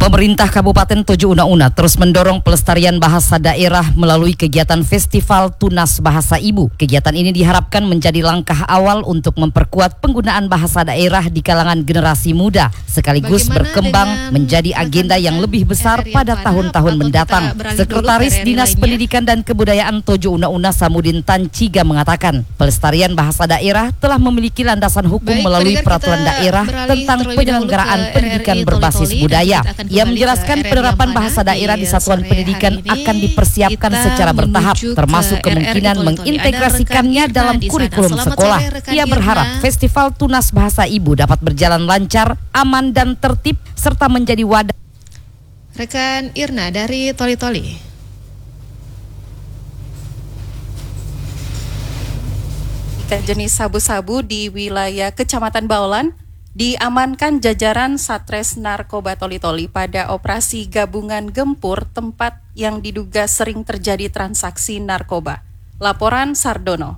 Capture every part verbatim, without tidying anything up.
Pemerintah Kabupaten Tojo Una Una terus mendorong pelestarian bahasa daerah melalui kegiatan Festival Tunas Bahasa Ibu. Kegiatan ini diharapkan menjadi langkah awal untuk memperkuat penggunaan bahasa daerah di kalangan generasi muda, sekaligus Bagaimana berkembang menjadi agenda yang lebih besar pada tahun-tahun mendatang. Sekretaris Dinas Pendidikan dan Kebudayaan Tojo Una Una Samudin Tanciga mengatakan, pelestarian bahasa daerah telah memiliki landasan hukum Baik, melalui peraturan daerah tentang penyelenggaraan pendidikan berbasis budaya. Ia menjelaskan penerapan bahasa daerah di satuan pendidikan akan dipersiapkan secara bertahap, termasuk kemungkinan mengintegrasikannya dalam kurikulum sekolah. Ia berharap Festival Tunas Bahasa Ibu dapat berjalan lancar, aman dan tertib, serta menjadi wadah. Rekan Irna dari Toli Toli. Ikan jenis sabu-sabu di wilayah Kecamatan Baolan diamankan jajaran Satres Narkoba Toli Toli pada operasi gabungan gempur tempat yang diduga sering terjadi transaksi narkoba. Laporan Sardono.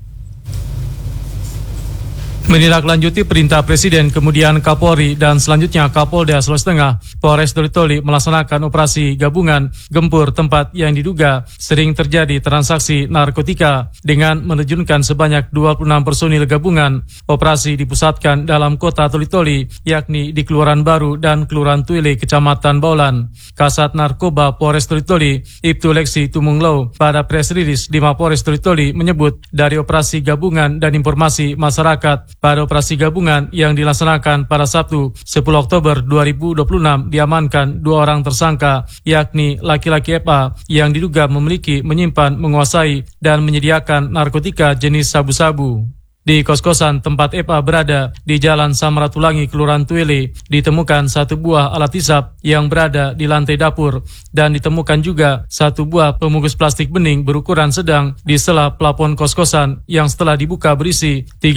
Menindaklanjuti perintah Presiden, kemudian Kapolri dan selanjutnya Kapolda Sulawesi Tengah, Polres Toli Toli melaksanakan operasi gabungan gempur tempat yang diduga sering terjadi transaksi narkotika dengan menerjunkan sebanyak dua puluh enam personil gabungan. Operasi dipusatkan dalam kota Toli Toli, yakni di Kelurahan Baru dan Kelurahan Tuile, Kecamatan Baolan. Kasat Narkoba Polres Toli Toli, Ibtu Leksi Tumunglau, pada press release di Mapolres Toli Toli menyebut dari operasi gabungan dan informasi masyarakat pada operasi gabungan yang dilaksanakan pada Sabtu sepuluh Oktober dua ribu dua puluh enam diamankan dua orang tersangka, yakni laki-laki F A yang diduga memiliki, menyimpan, menguasai, dan menyediakan narkotika jenis sabu-sabu. Di kos-kosan tempat F A berada di Jalan Samratulangi, Kelurahan Tuile, ditemukan satu buah alat hisap yang berada di lantai dapur dan ditemukan juga satu buah pembungkus plastik bening berukuran sedang di sela plafon kos-kosan yang setelah dibuka berisi tiga